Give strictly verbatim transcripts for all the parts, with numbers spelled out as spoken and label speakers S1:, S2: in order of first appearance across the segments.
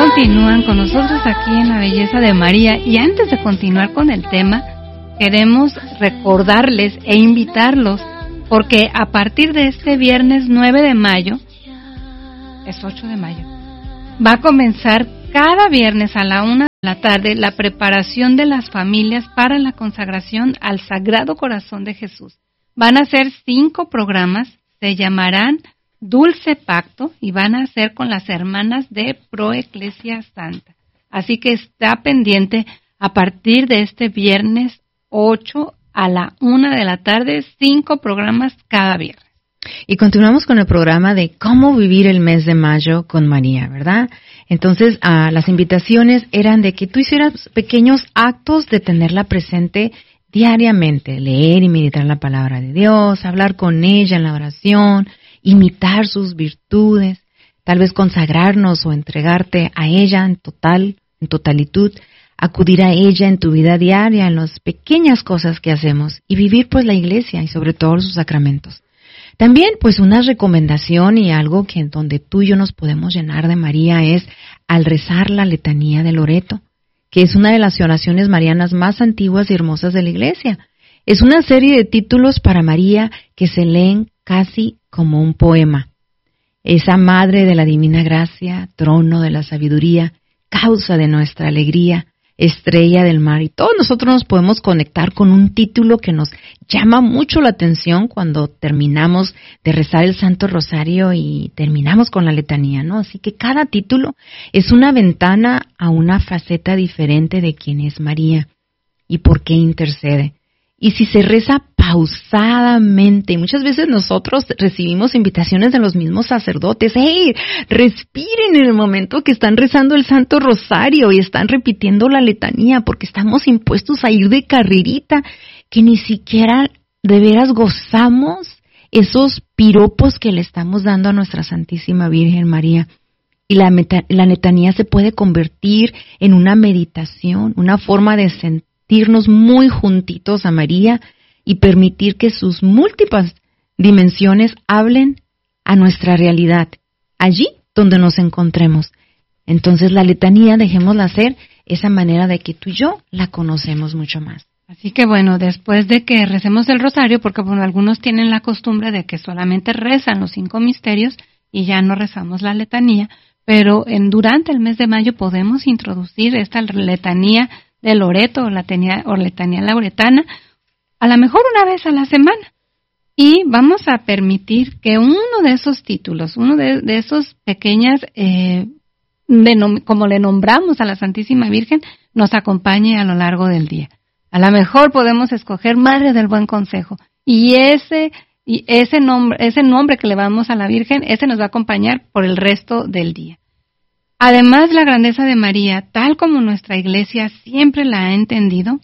S1: continúan con nosotros aquí en La Belleza de María, y antes de continuar con el tema, queremos recordarles e invitarlos, porque a partir de este viernes nueve de mayo, es ocho de mayo, va a comenzar cada viernes a la una de la tarde la preparación de las familias para la consagración al Sagrado Corazón de Jesús. Van a ser cinco programas, se llamarán Dulce Pacto, y van a ser con las hermanas de Pro Ecclesia Santa. Así que está pendiente a partir de este viernes ocho a la una de la tarde, cinco programas cada viernes.
S2: Y continuamos con el programa de cómo vivir el mes de mayo con María, ¿verdad? Entonces, ah, las invitaciones eran de que tú hicieras pequeños actos de tenerla presente diariamente, leer y meditar la palabra de Dios, hablar con ella en la oración, imitar sus virtudes, tal vez consagrarnos o entregarte a ella en total, en totalitud, acudir a ella en tu vida diaria, en las pequeñas cosas que hacemos, y vivir pues la iglesia y sobre todo sus sacramentos. También pues una recomendación y algo que en donde tú y yo nos podemos llenar de María es al rezar la letanía de Loreto, que es una de las oraciones marianas más antiguas y hermosas de la iglesia. Es una serie de títulos para María que se leen casi como un poema. Esa madre de la divina gracia, trono de la sabiduría, causa de nuestra alegría, estrella del mar. Y todos nosotros nos podemos conectar con un título que nos llama mucho la atención cuando terminamos de rezar el Santo Rosario y terminamos con la letanía, ¿no? Así que cada título es una ventana a una faceta diferente de quién es María y por qué intercede. Y si se reza pausadamente, y muchas veces nosotros recibimos invitaciones de los mismos sacerdotes, ¡hey! Respiren en el momento que están rezando el Santo Rosario y están repitiendo la letanía, porque estamos impuestos a ir de carrerita, que ni siquiera de veras gozamos esos piropos que le estamos dando a nuestra Santísima Virgen María. Y la, meta, la letanía se puede convertir en una meditación, una forma de sentir, irnos muy juntitos a María y permitir que sus múltiples dimensiones hablen a nuestra realidad, allí donde nos encontremos. Entonces la letanía, dejémosla hacer esa manera de que tú y yo la conocemos mucho más.
S1: Así que bueno, después de que recemos el rosario, porque bueno, algunos tienen la costumbre de que solamente rezan los cinco misterios y ya no rezamos la letanía, pero en durante el mes de mayo podemos introducir esta letanía de Loreto o la letanía, o letanía lauretana, a lo mejor una vez a la semana. Y vamos a permitir que uno de esos títulos, uno de, de esos pequeñas, eh, de, como le nombramos a la Santísima Virgen, nos acompañe a lo largo del día. A lo mejor podemos escoger Madre del Buen Consejo, y ese, y ese nombre, ese nombre que le damos a la Virgen, ese nos va a acompañar por el resto del día. Además, la grandeza de María, tal como nuestra Iglesia siempre la ha entendido,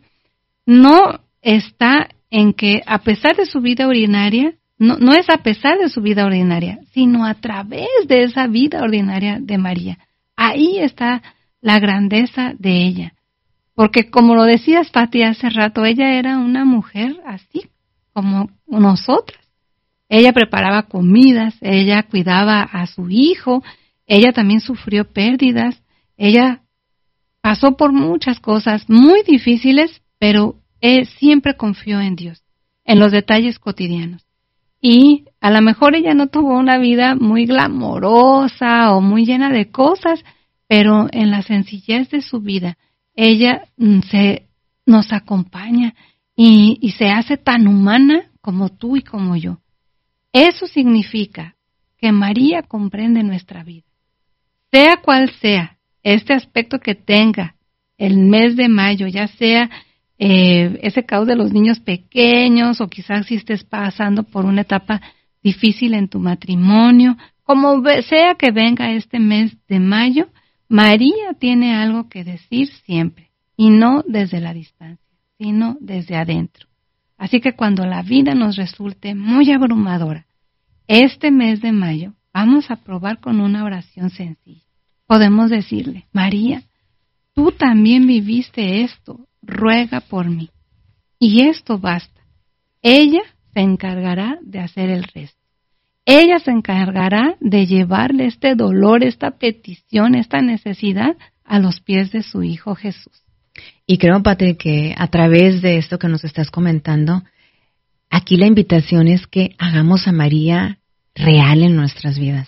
S1: no está en que a pesar de su vida ordinaria, no, no es a pesar de su vida ordinaria, sino a través de esa vida ordinaria de María. Ahí está la grandeza de ella. Porque como lo decías, Pati, hace rato, ella era una mujer así como nosotras. Ella preparaba comidas, ella cuidaba a su hijo. Ella también sufrió pérdidas, ella pasó por muchas cosas muy difíciles, pero eh, siempre confió en Dios, en los detalles cotidianos. Y a lo mejor ella no tuvo una vida muy glamorosa o muy llena de cosas, pero en la sencillez de su vida, ella mm, se nos acompaña y, y se hace tan humana como tú y como yo. Eso significa que María comprende nuestra vida. Sea cual sea este aspecto que tenga el mes de mayo, ya sea eh, ese caos de los niños pequeños o quizás si estés pasando por una etapa difícil en tu matrimonio, como sea que venga este mes de mayo, María tiene algo que decir siempre, y no desde la distancia, sino desde adentro. Así que cuando la vida nos resulte muy abrumadora, este mes de mayo, vamos a probar con una oración sencilla. Podemos decirle, María, tú también viviste esto, ruega por mí. Y esto basta. Ella se encargará de hacer el resto. ella se encargará de llevarle este dolor, esta petición, esta necesidad a los pies de su Hijo Jesús.
S2: Y creo, Pati, que a través de esto que nos estás comentando, aquí la invitación es que hagamos a María real en nuestras vidas.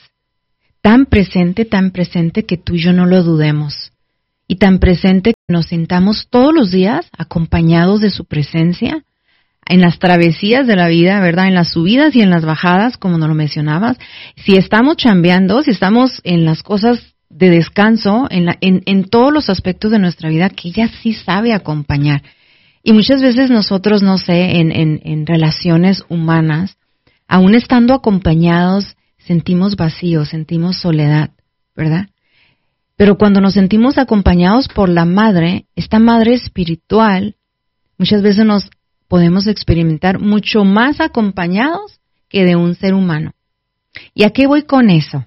S2: Tan presente, tan presente que tú y yo no lo dudemos. Y tan presente que nos sintamos todos los días acompañados de su presencia, en las travesías de la vida, ¿verdad? En las subidas y en las bajadas, como nos lo mencionabas. Si estamos chambeando, si estamos en las cosas de descanso, en, la, en, en todos los aspectos de nuestra vida, que ella sí sabe acompañar. Y muchas veces nosotros, no sé, en, en, en relaciones humanas, aún estando acompañados, sentimos vacío, sentimos soledad, ¿verdad? Pero cuando nos sentimos acompañados por la Madre, esta Madre espiritual, muchas veces nos podemos experimentar mucho más acompañados que de un ser humano. ¿Y a qué voy con eso?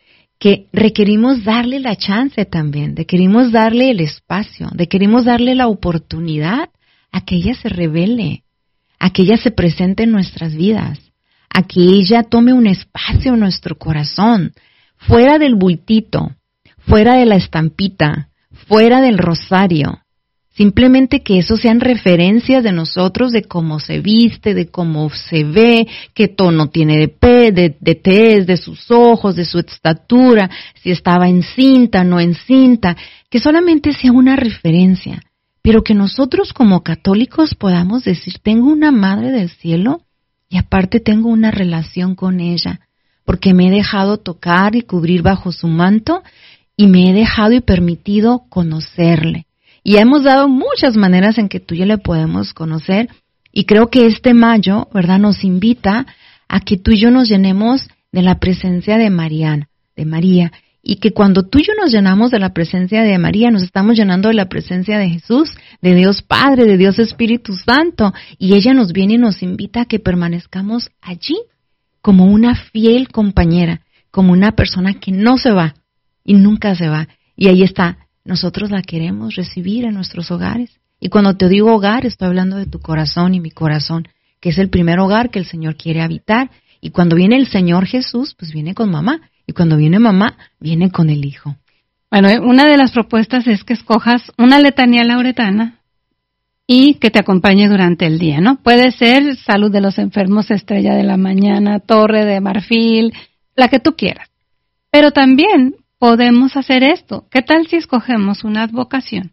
S2: Que requerimos darle la chance también, requerimos darle el espacio, requerimos darle la oportunidad a que ella se revele, a que ella se presente en nuestras vidas, a que ella tome un espacio en nuestro corazón, fuera del bultito, fuera de la estampita, fuera del rosario. Simplemente que eso sean referencias de nosotros, de cómo se viste, de cómo se ve, qué tono tiene de, pe, de, de tez, de sus ojos, de su estatura, si estaba encinta, no encinta, que solamente sea una referencia, pero que nosotros como católicos podamos decir, tengo una Madre del Cielo y aparte tengo una relación con ella, porque me he dejado tocar y cubrir bajo su manto y me he dejado y permitido conocerle. Y hemos dado muchas maneras en que tú y yo le podemos conocer, y creo que este mayo, ¿verdad?, nos invita a que tú y yo nos llenemos de la presencia de María, de María, y que cuando tú y yo nos llenamos de la presencia de María, nos estamos llenando de la presencia de Jesús, de Dios Padre, de Dios Espíritu Santo, y ella nos viene y nos invita a que permanezcamos allí como una fiel compañera, como una persona que no se va y nunca se va, y ahí está. Nosotros la queremos recibir en nuestros hogares. Y cuando te digo hogar, estoy hablando de tu corazón y mi corazón, que es el primer hogar que el Señor quiere habitar. Y cuando viene el Señor Jesús, pues viene con mamá. Y cuando viene mamá, viene con el Hijo.
S1: Bueno, una de las propuestas es que escojas una letanía lauretana y que te acompañe durante el día, ¿no? Puede ser Salud de los Enfermos, Estrella de la Mañana, Torre de Marfil, la que tú quieras. Pero también podemos hacer esto. ¿Qué tal si escogemos una advocación?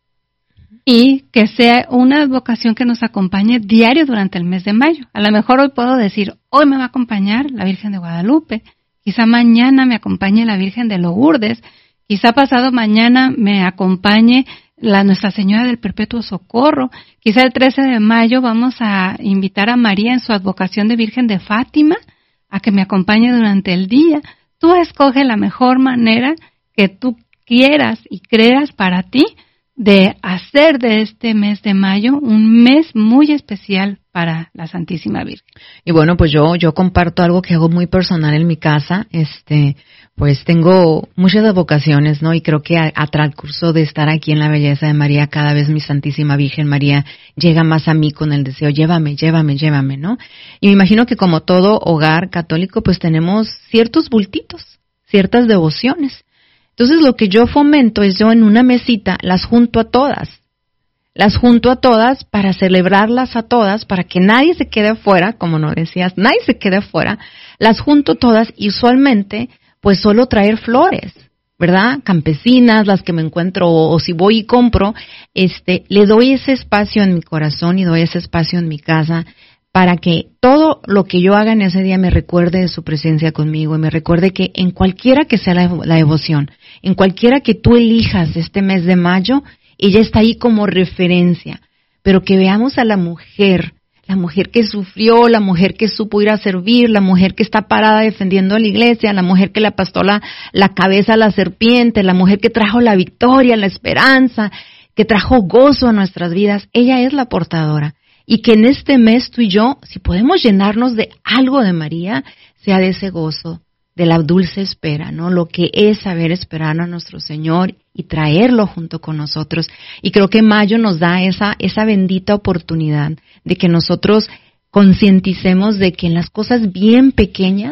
S1: Y que sea una advocación que nos acompañe diario durante el mes de mayo. A lo mejor hoy puedo decir, hoy me va a acompañar la Virgen de Guadalupe. Quizá mañana me acompañe la Virgen de Lourdes. Quizá pasado mañana me acompañe la Nuestra Señora del Perpetuo Socorro. Quizá el trece de mayo vamos a invitar a María en su advocación de Virgen de Fátima a que me acompañe durante el día. Tú escoge la mejor manera que tú quieras y creas para ti de hacer de este mes de mayo un mes muy especial para la Santísima Virgen.
S2: Y bueno, pues yo yo comparto algo que hago muy personal en mi casa. Este, pues tengo muchas advocaciones, ¿no? Y creo que a, a transcurso de estar aquí en la belleza de María, cada vez mi Santísima Virgen María llega más a mí con el deseo, llévame, llévame, llévame, ¿no? Y me imagino que como todo hogar católico, pues tenemos ciertos bultitos, ciertas devociones. Entonces lo que yo fomento es yo en una mesita las junto a todas. Las junto a todas para celebrarlas a todas, para que nadie se quede afuera, como no decías, nadie se quede afuera. Las junto todas y usualmente pues solo traer flores, ¿verdad? Campesinas, las que me encuentro, o, o si voy y compro, este, le doy ese espacio en mi corazón y doy ese espacio en mi casa para que todo lo que yo haga en ese día me recuerde de su presencia conmigo y me recuerde que en cualquiera que sea la, la devoción, en cualquiera que tú elijas este mes de mayo, ella está ahí como referencia, pero que veamos a la mujer, la mujer que sufrió, la mujer que supo ir a servir, la mujer que está parada defendiendo a la iglesia, la mujer que le apastó la, la cabeza a la serpiente, la mujer que trajo la victoria, la esperanza, que trajo gozo a nuestras vidas. Ella es la portadora. Y que en este mes tú y yo, si podemos llenarnos de algo de María, sea de ese gozo, de la dulce espera, ¿no? Lo que es saber esperar a nuestro Señor y traerlo junto con nosotros. Y creo que mayo nos da esa, esa bendita oportunidad de que nosotros concienticemos de que en las cosas bien pequeñas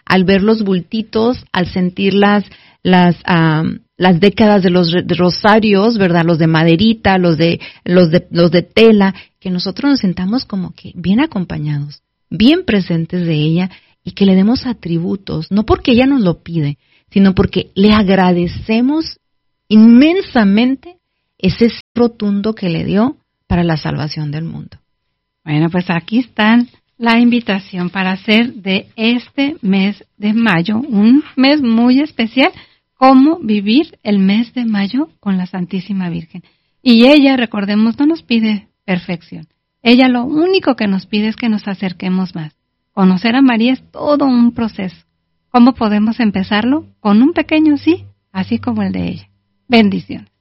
S2: al ver los bultitos, al sentir las, las, um, las décadas de los de rosarios, ¿verdad? Los de maderita, los de, los de, los de tela, que nosotros nos sentamos como que bien acompañados, bien presentes de ella y que le demos atributos, no porque ella nos lo pide, sino porque le agradecemos inmensamente ese rotundo que le dio para la salvación del mundo.
S1: Bueno, pues aquí están la invitación para hacer de este mes de mayo un mes muy especial, cómo vivir el mes de mayo con la Santísima Virgen. Y ella, recordemos, no nos pide perfección. Ella lo único que nos pide es que nos acerquemos más. Conocer a María es todo un proceso. ¿Cómo podemos empezarlo? Con un pequeño sí, así como el de ella. Bendiciones.